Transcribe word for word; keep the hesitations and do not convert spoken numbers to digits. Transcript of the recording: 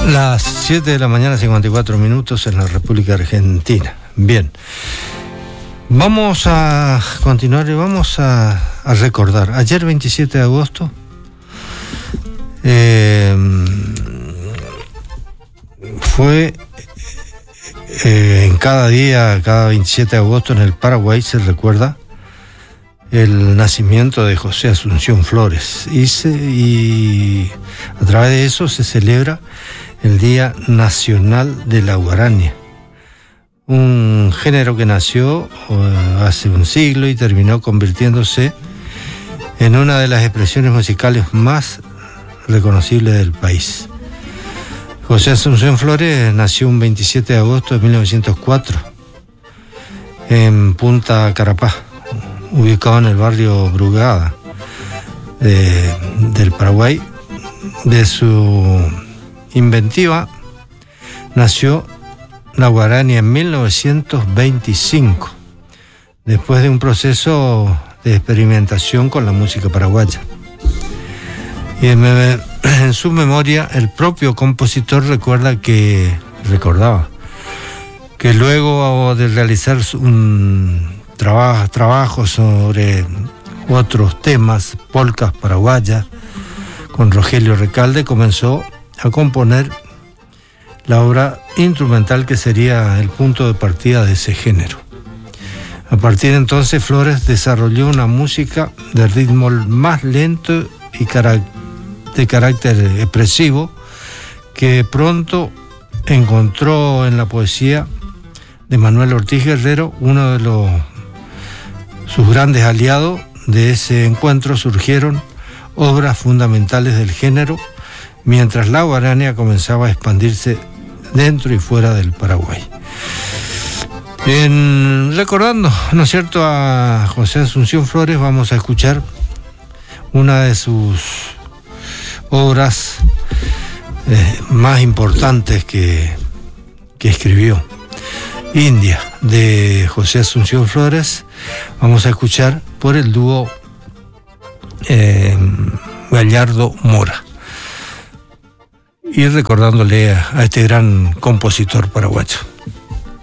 Las siete de la mañana, cincuenta y cuatro minutos en la República Argentina. Bien, vamos a continuar y vamos a, a recordar. Ayer, veintisiete de agosto, eh, fue eh, en cada día, cada veintisiete de agosto en el Paraguay se recuerda el nacimiento de José Asunción Flores y, se, y a través de eso se celebra el Día Nacional de la Guarania, un género que nació uh, hace un siglo y terminó convirtiéndose en una de las expresiones musicales más reconocibles del país. José Asunción Flores nació un veintisiete de agosto de mil novecientos cuatro en Punta Carapá, ubicado en el barrio Brugada de, del Paraguay. De su inventiva nació la guarania en mil novecientos veinticinco, después de un proceso de experimentación con la música paraguaya. Y en, en su memoria, el propio compositor recuerda que, recordaba, que luego de realizar un trabajo, trabajo sobre otros temas, polcas paraguayas, con Rogelio Recalde, comenzó a componer la obra instrumental que sería el punto de partida de ese género. A partir de entonces, Flores desarrolló una música de ritmo más lento y de carácter expresivo que pronto encontró en la poesía de Manuel Ortiz Guerrero. Uno de los, sus grandes aliados. De ese encuentro surgieron obras fundamentales del género, mientras la guarania comenzaba a expandirse dentro y fuera del Paraguay. En, recordando, ¿no es cierto?, a José Asunción Flores, vamos a escuchar una de sus obras eh, más importantes que, que escribió, India, de José Asunción Flores. Vamos a escuchar por el dúo eh, Gallardo Mora, y recordándole a, a este gran compositor paraguayo.